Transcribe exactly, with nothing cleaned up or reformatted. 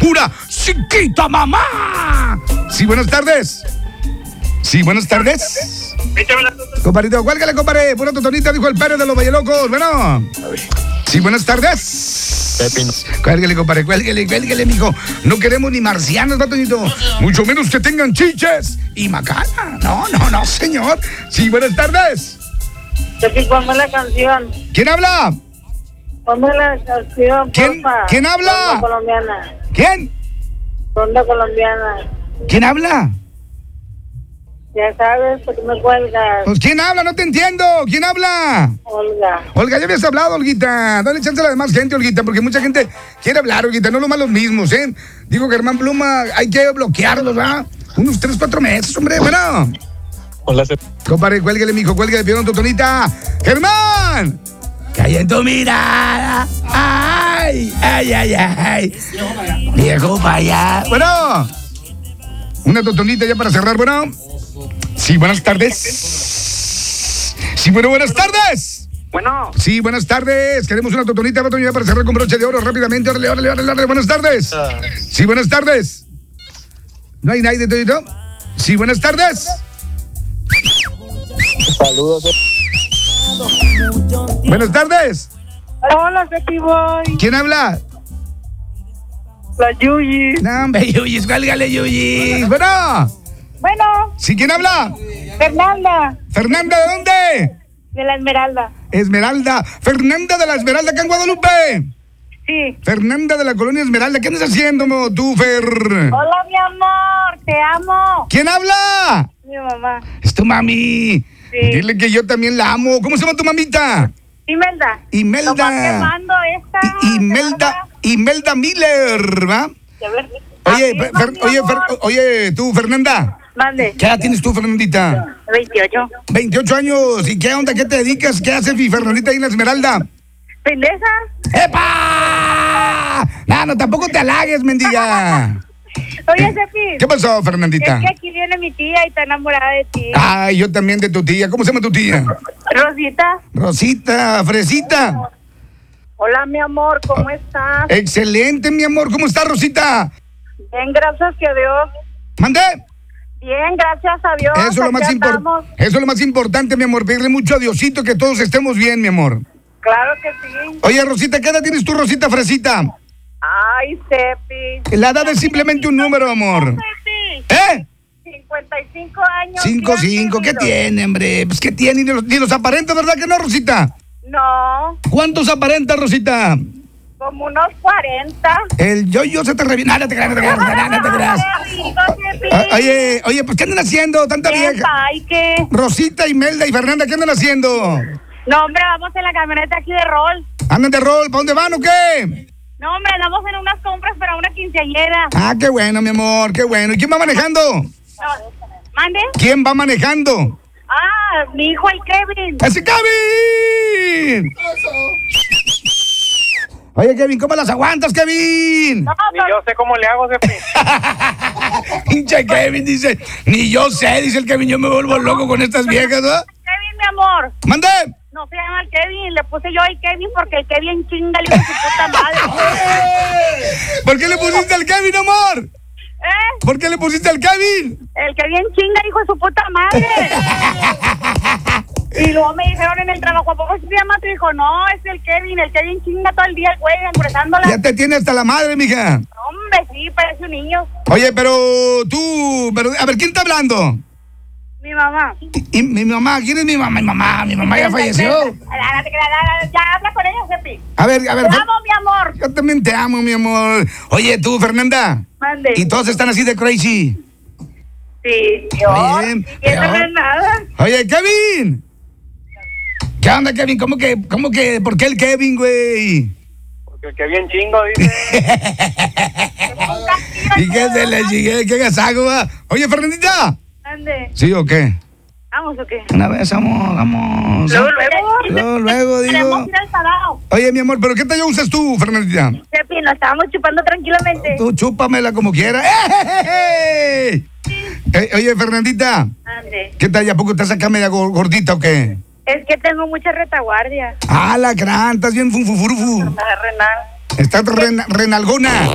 pura chiquita mamá. Sí, buenas tardes. Sí, buenas tardes. Comparito, cuélgale, compadre. Pura totonita, dijo el Pérez de los Vallelocos. Bueno. Sí, buenas tardes. Pepino. Cuélgale, compadre, cuélgale, cuélgale, mijo. No queremos ni marcianos, batonito. Mucho menos que tengan chiches y macana. No, no, no, señor. Sí, buenas tardes. Pepi, ponme la canción. ¿Quién habla? Ponme la canción, ¿Quién, porfa. ¿quién habla? Ronda colombiana. ¿Quién? Ronda colombiana. ¿Quién habla? Ya sabes, ¿por qué me cuelgas? Pues, ¿quién habla? No te entiendo. ¿Quién habla? Olga. Olga, ya habías hablado, Olguita. Dale chance a la demás gente, Olguita, porque mucha gente quiere hablar, Olguita. No nomás los mismos, ¿eh? Digo, Germán Pluma, hay que bloquearlos, ¿va? Unos tres, cuatro meses, hombre. Bueno. Hola, se... Compadre, cuélguele, mijo, cuélguele, pidieron tu tonita. ¡Germán! ¡Cae en tu mirada! ¡Ay! ¡Ay, ay, ay! Viejo para allá. Bueno. Una totonita ya para cerrar, bueno. Sí, buenas tardes. Sí, bueno, buenas tardes. Bueno. Sí, buenas tardes. Queremos una totonita, batonita ya para cerrar con broche de oro rápidamente. Órale, órale, órale, órale. Buenas tardes. Sí, buenas tardes. ¿No hay nadie de todito? Sí, buenas tardes. Saludos. Buenas tardes. Hola, Pepi Boy. ¿Quién habla? La Yuyi. No, hombre, Yuyis, cuélgale, Yuyis. Bueno. Bueno, ¿Sí, quién habla? Fernanda, Fernanda, ¿de dónde? de la Esmeralda. Esmeralda. Fernanda de la Esmeralda, acá en Guadalupe. Sí. Fernanda de la colonia Esmeralda. ¿Qué andas haciendo, mo, tú, Fer? Hola, mi amor, te amo. ¿Quién habla? Mi mamá. Es tu mami. Sí. Dile que yo también la amo. ¿Cómo se llama tu mamita? Imelda. Imelda. Nomás te mando esta. I- Imelda, Imelda Miller, ¿va? Oye, Así es, Fer- mi oye, amor. Fer- oye, tú, Fernanda. Mande. ¿Qué edad tienes tú, Fernandita? veintiocho. veintiocho años. ¿Y qué onda? ¿Qué te dedicas? ¿Qué hace mi Fernandita ahí en la Esmeralda? ¿Pendeja? ¡Epa! No, no, tampoco te halagues, mendiga. Oye, Sefi. ¿Qué pasó, Fernandita? Es que aquí viene mi tía y está enamorada de ti. Ay, yo también de tu tía. ¿Cómo se llama tu tía? Rosita. Rosita, Fresita. Hola, mi amor, ¿cómo estás? Excelente, mi amor. ¿Cómo está, Rosita? Bien, gracias a Dios. ¿Mandé? Bien, gracias a Dios. Eso es lo aquí más andamos. importante. Eso es lo más importante, mi amor. Pedirle mucho a Diosito que todos estemos bien, mi amor. Claro que sí. Oye, Rosita, ¿qué edad tienes tú, Rosita, Fresita? Ay, Sepi. La edad es simplemente un número, amor. Sepi. ¿Eh? cincuenta y cinco años. Cinco, bien cinco. ¿Qué vividos. tiene, hombre? Pues, ¿qué tiene? Ni los, ni los aparenta, ¿verdad que no, Rosita? No, ¿Cuántos aparenta, Rosita? como unos cuarenta. El yo-yo se te revienta. No, no te creas, no te creas, no, no te creas. Ah, Oye, oye, pues, ¿qué andan haciendo? Tanta vieja. ¿Y qué? Rosita, Imelda y Fernanda, ¿qué andan haciendo? No, hombre, vamos en la camioneta aquí de rol. ¿Andan de rol? ¿Para dónde van o qué? No, hombre, andamos en unas compras para una quinceañera. Ah, qué bueno, mi amor, qué bueno. ¿Y quién va manejando? No, ¿mande? ¿Quién va manejando? Ah, mi hijo el Kevin. ¡Ese Kevin! Oye, Kevin, ¿cómo las aguantas, Kevin? No, Ni yo sé cómo le hago, Sepi. Pinche Kevin dice, ni yo sé, dice el Kevin, yo me vuelvo loco con estas viejas, ¿no? Kevin, mi amor. ¡Mande! No se llama el Kevin, le puse yo el Kevin porque el Kevin chinga le hizo su puta madre. ¿Por qué le pusiste al Kevin, amor? ¿Eh? ¿Por qué le pusiste al Kevin? El Kevin chinga hijo de su puta madre. Y luego me dijeron en el trabajo, ¿a poco se llama tu hijo? No, es el Kevin, el Kevin chinga todo el día el güey, empresándola. Ya te tiene hasta la madre, mija. Hombre, sí, parece un niño. Oye, pero tú, pero, a ver, ¿quién está hablando? Mi mamá. Y, y mi mamá, ¿quién es mi mamá? Mi mamá, mi mamá ya falleció. Ya habla con ella, Sepi. A ver, a ver. Te amo, mi amor. Yo también te amo, mi amor. Oye, tú, Fernanda. Mande. ¿Y todos están así de crazy? Sí, yo. Bien, Y eso no peor. es nada. Oye, Kevin. ¿Qué onda, Kevin? ¿Cómo que, cómo que, por qué el Kevin, güey? Porque el que bien chingo, dice. ¿Y qué se le sigue? ¿Qué gasago, va? Oye, Fernandita. Mande. ¿Sí o qué? ¿Vamos o qué? Una vez, amor, vamos. Luego, luego. Luego, luego, digo. Queremos ir al sarao. Oye, mi amor, ¿pero qué talla usas tú, Fernandita? Sepi, nos estábamos chupando tranquilamente. Tú chúpamela como quieras. ¡Eh! Eh, oye, Fernandita, Ande. ¿qué tal? ¿A poco estás acá media gor- gordita o qué? Es que tengo mucha retaguardia. Ah, la gran, estás bien funfufurufu. La renal. Estás rena- renalgona.